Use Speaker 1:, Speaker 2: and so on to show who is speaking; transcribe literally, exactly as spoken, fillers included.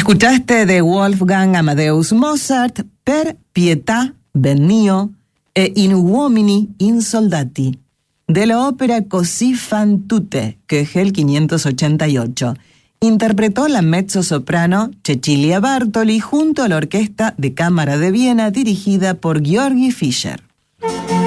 Speaker 1: Escuchaste de Wolfgang Amadeus Mozart Per pietà benio e in uomini in soldati, de la ópera Così fan tutte, Köchel quinientos ochenta y ocho. Interpretó la mezzosoprano Cecilia Bartoli junto a la Orquesta de Cámara de Viena dirigida por Georgi Fischer.